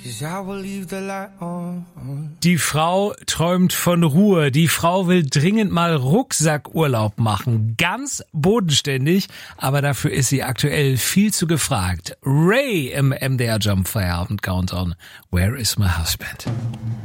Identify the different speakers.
Speaker 1: Die Frau träumt von Ruhe. Die Frau will dringend mal Rucksackurlaub machen. Ganz bodenständig, aber dafür ist sie aktuell viel zu gefragt. Ray im MDR Jump Feierabend Countdown. Where is my husband?